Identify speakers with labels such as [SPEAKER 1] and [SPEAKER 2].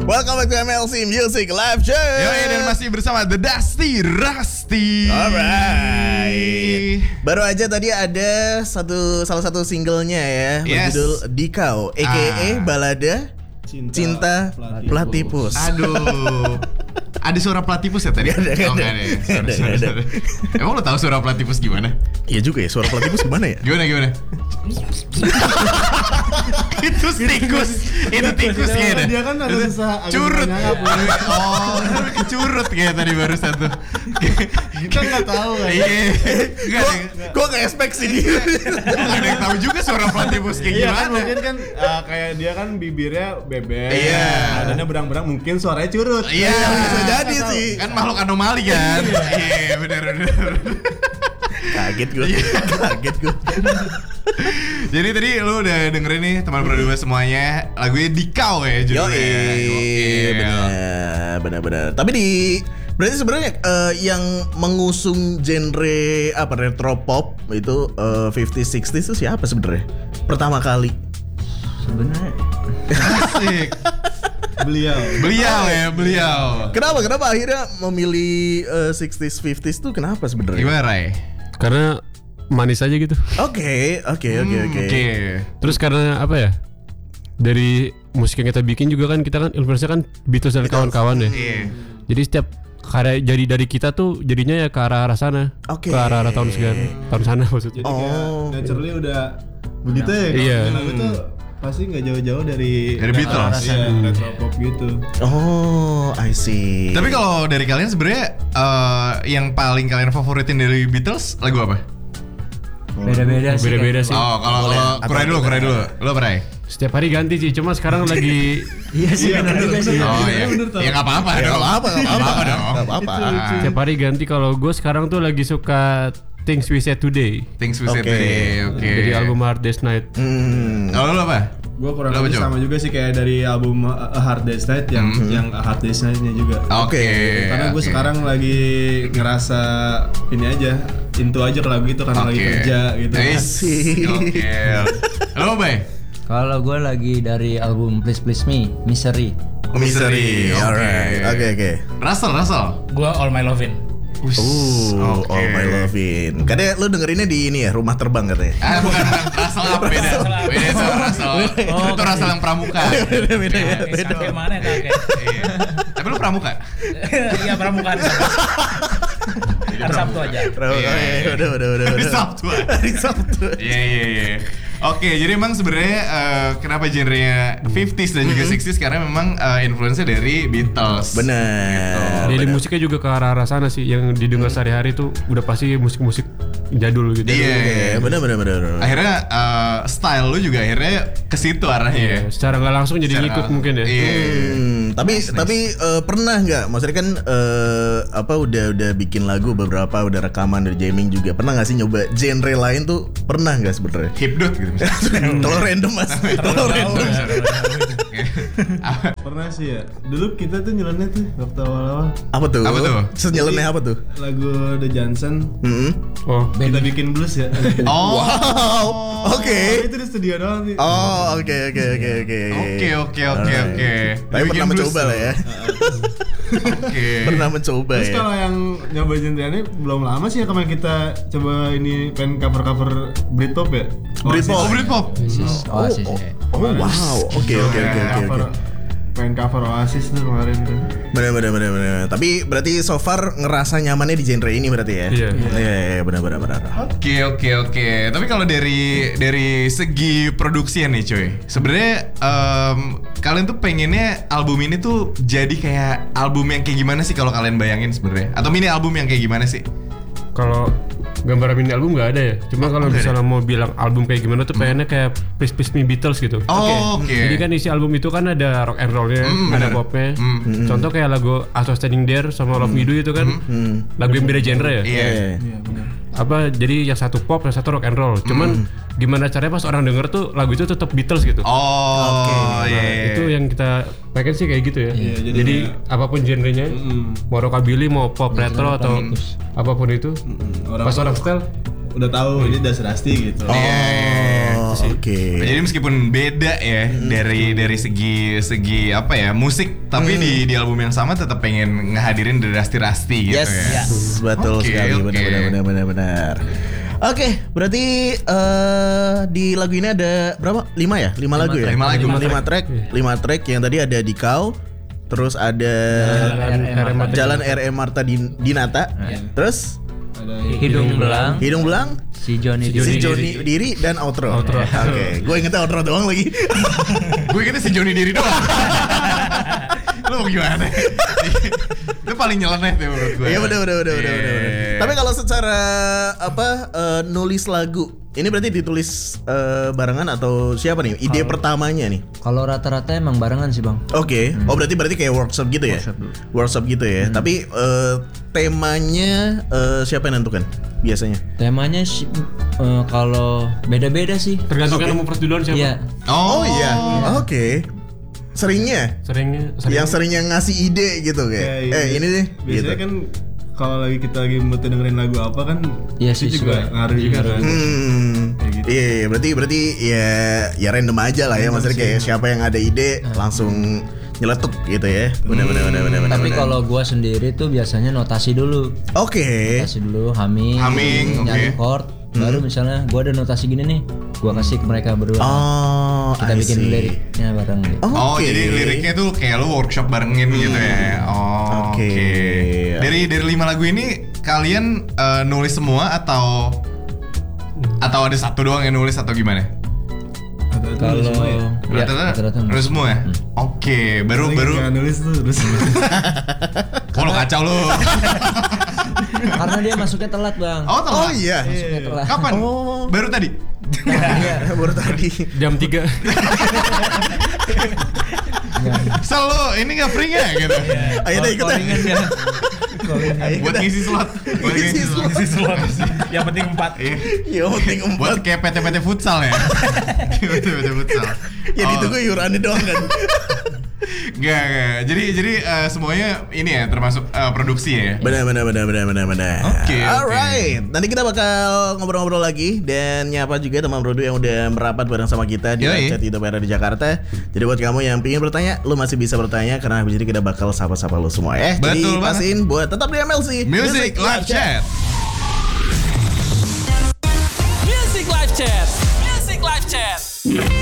[SPEAKER 1] Welcome back to MLC Music Live Show.
[SPEAKER 2] Dan masih bersama The Dusty Rusty.
[SPEAKER 1] Alright. Baru aja tadi ada salah satu singlenya ya, berjudul Dikau, aka balada Cinta Platypus.
[SPEAKER 2] Aduh. Ada suara platypus ya tadi?
[SPEAKER 1] Gak ada.
[SPEAKER 2] Sorry. Emang lo tahu suara platypus gimana?
[SPEAKER 1] Iya juga ya, suara platypus gimana ya?
[SPEAKER 2] Gimana? Itu tikus kayaknya.
[SPEAKER 3] Dia kan ada susah
[SPEAKER 2] curut. Curut kayak tadi barusan tuh.
[SPEAKER 3] Kita nggak tahu kan.
[SPEAKER 2] Iya.
[SPEAKER 1] Gue nggak expect sih dia.
[SPEAKER 2] Gak ada yang tahu juga suara platypus kayak
[SPEAKER 3] Iya
[SPEAKER 2] gimana.
[SPEAKER 3] kan mungkin kan kayak dia kan bibirnya bebek.
[SPEAKER 2] Iya.
[SPEAKER 3] Badannya berang-berang, mungkin suaranya curut.
[SPEAKER 2] Iya.
[SPEAKER 1] Bisa jadi sih.
[SPEAKER 2] Kan makhluk anomali kan. Iya benar.
[SPEAKER 1] Kaget gue.
[SPEAKER 2] Jadi tadi lu udah dengerin nih teman berdua semuanya lagunya Dikau ya judulnya.
[SPEAKER 1] Benar. Tapi berarti sebenarnya yang mengusung genre retro pop itu 50s 60s itu siapa sebenarnya? Pertama kali.
[SPEAKER 4] Sebenarnya
[SPEAKER 2] Asik. Beliau.
[SPEAKER 1] Kenapa akhirnya memilih 60s 50s tuh kenapa sebenarnya?
[SPEAKER 2] Gimana Ray?
[SPEAKER 5] Karena manis aja gitu.
[SPEAKER 1] Oke.
[SPEAKER 5] Terus karena apa ya? Dari musik yang kita bikin juga kan kita kan influence-nya kan Beatles dan kawan-kawan ya.
[SPEAKER 2] Iya.
[SPEAKER 5] Jadi setiap karya jadi dari kita tuh jadinya ya ke arah sana.
[SPEAKER 1] Oke.
[SPEAKER 5] Ke arah tahun sana maksudnya.
[SPEAKER 3] Jadi kayak naturally udah begitu ya.
[SPEAKER 5] Iya.
[SPEAKER 3] Lagu tuh pasti nggak jauh-jauh dari
[SPEAKER 2] Beatles.
[SPEAKER 3] Iya, retro pop gitu.
[SPEAKER 1] Oh, I see.
[SPEAKER 2] Tapi kalau dari kalian sebenarnya yang paling kalian favoritin dari Beatles lagu apa?
[SPEAKER 4] beda-beda sih.
[SPEAKER 2] Oh, kalau Kurai dulu. Lo apa Ray?
[SPEAKER 5] Setiap hari ganti sih. Cuma sekarang lagi
[SPEAKER 4] Iya sih benar juga sih.
[SPEAKER 2] Oh iya. Ya enggak apa-apa dong.
[SPEAKER 1] Enggak apa-apa.
[SPEAKER 5] setiap hari ganti. Kalau gue sekarang tuh lagi suka Things We Said Today.
[SPEAKER 2] Things We Said Today. Oke.
[SPEAKER 5] Dari album Hard Day's Night.
[SPEAKER 2] Kalau lo apa?
[SPEAKER 3] Gue kurang
[SPEAKER 2] Lo apa,
[SPEAKER 3] lebih
[SPEAKER 2] Jo?
[SPEAKER 3] sama juga sih kayak dari album A Hard Day's Night yang A Hard Day's Night-nya juga.
[SPEAKER 2] Oke.
[SPEAKER 3] Karena gue sekarang lagi ngerasa ini aja, into aja ke lagu itu karena lagi kerja gitu.
[SPEAKER 2] Oke. Lo apa?
[SPEAKER 4] Kalau gue lagi dari album Please Please Me, Misery.
[SPEAKER 2] Misery.
[SPEAKER 1] Alright. Oke.
[SPEAKER 2] Russell.
[SPEAKER 6] Gua All My Lovin'.
[SPEAKER 1] All My Lovin'. Kadang lu dengerinnya di ini ya, Rumah Terbang katanya.
[SPEAKER 2] Bukan Russell up beda itu Russell. Itu Russell yang pramuka.
[SPEAKER 1] Beda ya.
[SPEAKER 6] Kakek mana ya kakek?
[SPEAKER 2] Iya. Tapi lu pramuka?
[SPEAKER 6] Iya pramuka hari Sabtu aja.
[SPEAKER 1] Udah.
[SPEAKER 2] Hari Sabtu. Iya. Oke, jadi emang sebenarnya kenapa genrenya 50s dan juga 60s karena memang influence dari Beatles.
[SPEAKER 1] Benar.
[SPEAKER 5] Jadi musiknya juga ke arah sana sih. Yang didengar sehari-hari tuh udah pasti musik-musik jadul gitu.
[SPEAKER 1] Iya, benar.
[SPEAKER 2] Akhirnya style lu juga akhirnya ke situ arahnya.
[SPEAKER 5] Secara nggak langsung jadi ngikut mungkin ya.
[SPEAKER 2] Iya.
[SPEAKER 1] Tapi pernah nggak? Maksudnya kan udah bikin lagu beberapa, udah rekaman, udah jamming juga. Pernah nggak sih nyoba genre lain tuh? Pernah nggak sebenarnya?
[SPEAKER 2] Hipdot gitu misalnya.
[SPEAKER 1] Terlalu random mas. Terlalu random.
[SPEAKER 3] Pernah sih ya. Dulu kita tuh nyeleneh tuh waktu awal-awal.
[SPEAKER 1] Apa tuh? Terus nyeleneh apa tuh?
[SPEAKER 3] Lagu The Johnson.
[SPEAKER 5] Oh,
[SPEAKER 3] Kita bikin blues ya.
[SPEAKER 2] Oh.
[SPEAKER 1] Wow. Oke.
[SPEAKER 3] Itu di studio doang sih.
[SPEAKER 1] Oh, oke.
[SPEAKER 2] Oke.
[SPEAKER 1] Tapi pernah mencoba lah ya.
[SPEAKER 2] Oke.
[SPEAKER 1] Pernah mencoba
[SPEAKER 3] Terus
[SPEAKER 1] ya.
[SPEAKER 3] kalau yang nyoba genre ini belum lama sih ya kemarin kita coba ini pengen cover Britpop ya.
[SPEAKER 1] Britpop.
[SPEAKER 2] Britpop.
[SPEAKER 4] Oasis ya.
[SPEAKER 1] Oh wow. Oke.
[SPEAKER 3] Pengen cover Oasis tuh kemarin tuh.
[SPEAKER 1] Bener. Tapi berarti so far ngerasa nyamannya di genre ini berarti ya? Iya, benar.
[SPEAKER 2] Oke. Tapi kalau dari segi produksian nih cuy, sebenarnya kalian tuh pengennya album ini tuh jadi kayak album yang kayak gimana sih kalau kalian bayangin sebenarnya? Atau mini album yang kayak gimana sih?
[SPEAKER 5] kalau gambaran mini album nggak ada ya. Cuma kalau misalnya mau bilang album kayak gimana tuh pengennya kayak Please Please Me Beatles gitu.
[SPEAKER 2] Oke.
[SPEAKER 5] Jadi kan isi album itu kan ada rock and rollnya, ada popnya. Contoh kayak lagu I Was Standing There sama Love Me Do itu kan lagu yang beda genre ya.
[SPEAKER 2] Iya.
[SPEAKER 5] Apa jadi yang satu pop, yang satu rock and roll. Cuman gimana caranya pas orang denger tuh lagu itu tetap Beatles gitu.
[SPEAKER 2] Iya.
[SPEAKER 5] Itu yang kita pengen sih kayak gitu ya. Jadi apapun genrenya, mau rockabilly, mau pop retro atau apapun itu, pas orang setel
[SPEAKER 3] udah tahu ini Das Rusty gitu.
[SPEAKER 1] Oke.
[SPEAKER 2] Jadi meskipun beda ya dari segi apa ya musik, tapi di album yang sama tetap pengen ngehadirin The Rusty Rusty gitu ya.
[SPEAKER 1] Betul
[SPEAKER 2] Oke,
[SPEAKER 1] sekali,
[SPEAKER 2] oke.
[SPEAKER 1] benar. Oke, berarti di lagu ini ada berapa? 5 ya? 5 lagu ya?
[SPEAKER 2] 5 lagu.
[SPEAKER 1] 5 track yang tadi ada di Kau, terus ada Jalan RM Marta Dinata, terus
[SPEAKER 4] Hidung Belang, si Johnny
[SPEAKER 1] Diri dan outro. Oke, gue ingetnya outro doang lagi.
[SPEAKER 2] Gue kira si Johnny Diri doang. Lu mau gimana? Itu paling nyeleneh tuh menurut gue.
[SPEAKER 1] Iya benar. Tapi kalau secara nulis lagu, ini berarti ditulis barengan atau siapa nih? Ide pertamanya nih?
[SPEAKER 4] Kalau rata-rata emang barengan sih bang.
[SPEAKER 1] Oke. Oh berarti kayak workshop gitu ya? Workshop gitu ya. Tapi temanya siapa yang nentukan biasanya?
[SPEAKER 4] Temanya sih kalau beda-beda sih.
[SPEAKER 5] Tergantung kan nomor duluan siapa.
[SPEAKER 4] Iya.
[SPEAKER 1] Oh iya. Oke. Seringnya yang seringnya ngasih ide gitu kayak.
[SPEAKER 3] Iya.
[SPEAKER 1] Ini deh.
[SPEAKER 3] Biasanya
[SPEAKER 1] Gitu.
[SPEAKER 3] kan kalau lagi kita mood dengerin lagu apa kan,
[SPEAKER 4] Iya sih,
[SPEAKER 3] itu juga ngaruh juga kan. Kayak gitu.
[SPEAKER 1] Iya, berarti ya random aja lah ya, maksudnya kayak siapa yang ada ide langsung nyeletuk gitu ya. Benar.
[SPEAKER 4] Tapi kalau gua sendiri tuh biasanya notasi dulu.
[SPEAKER 1] Oke.
[SPEAKER 4] Notasi dulu, humming, nyari
[SPEAKER 2] oke.
[SPEAKER 4] chord. Baru misalnya gua ada notasi gini nih, gua kasih ke mereka berdua.
[SPEAKER 1] Oh,
[SPEAKER 4] Kita
[SPEAKER 1] I
[SPEAKER 4] bikin
[SPEAKER 1] see.
[SPEAKER 4] liriknya bareng gitu.
[SPEAKER 2] Oh,
[SPEAKER 1] Oke.
[SPEAKER 2] jadi liriknya tuh kayak lu workshop barengin gitu ya. Oh,
[SPEAKER 1] Oke.
[SPEAKER 2] oke. Dari 5 lagu ini kalian nulis semua atau ada satu doang yang nulis atau gimana?
[SPEAKER 3] Kalau
[SPEAKER 4] Ya,
[SPEAKER 2] Rata-rata nulis semua ya? Oke, baru
[SPEAKER 3] nggak nulis tuh terus.
[SPEAKER 2] Oh, lo kacau lo.
[SPEAKER 4] karena dia masuknya telat bang.
[SPEAKER 2] Oh, telat.
[SPEAKER 1] Oh iya.
[SPEAKER 4] Masuknya telat.
[SPEAKER 2] Kapan?
[SPEAKER 1] Oh.
[SPEAKER 2] Baru tadi.
[SPEAKER 1] Baru tadi.
[SPEAKER 5] Jam 3.
[SPEAKER 2] Selalu ini nggak free nggak gitu?
[SPEAKER 1] Ayo deh ikut deh.
[SPEAKER 2] Buat ngisi slot. Buat ngisi slot.
[SPEAKER 6] Yang penting 4.
[SPEAKER 1] Ya penting
[SPEAKER 2] Buat
[SPEAKER 1] 4.
[SPEAKER 2] kayak PT futsal ya. PT futsal.
[SPEAKER 1] Ya ditunggu iurannya doang kan.
[SPEAKER 2] Enggak. Jadi semuanya ini ya termasuk produksi ya.
[SPEAKER 1] Benar.
[SPEAKER 2] Oke.
[SPEAKER 1] Alright. Nanti kita bakal ngobrol-ngobrol lagi dan nyapa juga teman Brodo yang udah merapat bareng sama kita di
[SPEAKER 2] Yoi.
[SPEAKER 1] chat YouTube era di Jakarta. Jadi buat kamu yang pingin bertanya, lu masih bisa bertanya karena habis ini kita bakal sapa-sapa lu semua ya. Jadi
[SPEAKER 2] Betul banget.
[SPEAKER 1] pastiin buat tetap di MLC
[SPEAKER 2] Music Live Chat.
[SPEAKER 7] Music Live Chat.